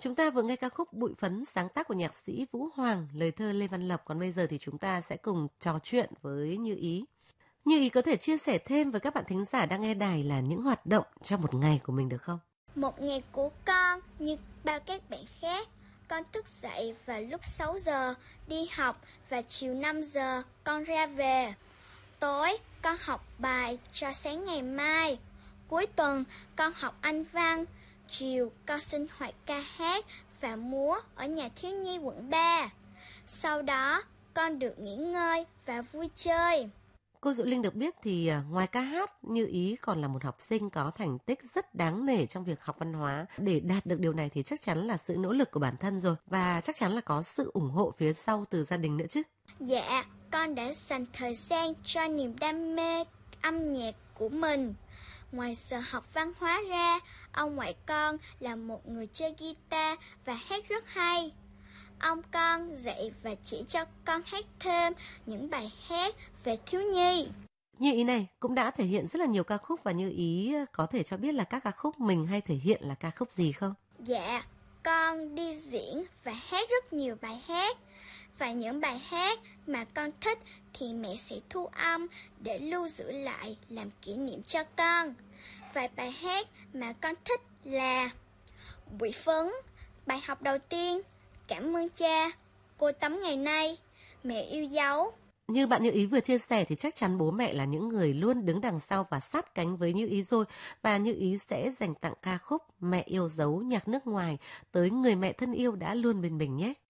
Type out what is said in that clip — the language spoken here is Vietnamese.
Chúng ta vừa nghe ca khúc Bụi Phấn sáng tác của nhạc sĩ Vũ Hoàng, lời thơ Lê Văn Lộc. Còn bây giờ thì chúng ta sẽ cùng trò chuyện với Như Ý. Như Ý có thể chia sẻ thêm với các bạn thính giả đang nghe đài là những hoạt động trong một ngày của mình được không? Một ngày của con như bao các bạn khác, con thức dậy vào lúc 6 giờ, đi học và chiều 5 giờ con ra về. Tối con học bài cho sáng ngày mai. Cuối tuần con học Anh văn. Chiều con sinh hoạt ca hát và múa ở nhà thiếu nhi quận 3. Sau đó con được nghỉ ngơi và vui chơi. Cô Diệu Linh được biết thì ngoài ca hát, Như Ý còn là một học sinh có thành tích rất đáng nể trong việc học văn hóa. Để đạt được điều này thì chắc chắn là sự nỗ lực của bản thân rồi, và chắc chắn là có sự ủng hộ phía sau từ gia đình nữa chứ. Dạ, con đã dành thời gian cho niềm đam mê âm nhạc của mình. Ngoài giờ học văn hóa ra, ông ngoại con là một người chơi guitar và hát rất hay. Ông con dạy và chỉ cho con hát thêm những bài hát về thiếu nhi. Như Ý này cũng đã thể hiện rất là nhiều ca khúc, và Như Ý có thể cho biết là các ca khúc mình hay thể hiện là ca khúc gì không? Dạ, con đi diễn và hát rất nhiều bài hát. Và những bài hát mà con thích thì mẹ sẽ thu âm để lưu giữ lại làm kỷ niệm cho con. Vài bài hát mà con thích là Bụi Phấn, bài học đầu tiên, Cảm ơn cha, Cô Tấm ngày nay, Mẹ yêu dấu. Như bạn Như Ý vừa chia sẻ thì chắc chắn bố mẹ là những người luôn đứng đằng sau và sát cánh với Như Ý rồi. Và Như Ý sẽ dành tặng ca khúc Mẹ yêu dấu nhạc nước ngoài tới người mẹ thân yêu đã luôn bên mình nhé.